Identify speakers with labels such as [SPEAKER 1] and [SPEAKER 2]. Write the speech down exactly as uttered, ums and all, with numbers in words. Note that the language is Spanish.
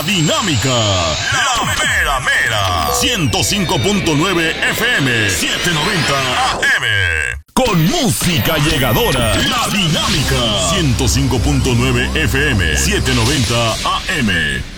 [SPEAKER 1] dinámica, la mera mera. ciento cinco punto nueve F M, setecientos noventa A M. Con música llegadora, la dinámica. ciento cinco punto nueve F M, setecientos noventa A M.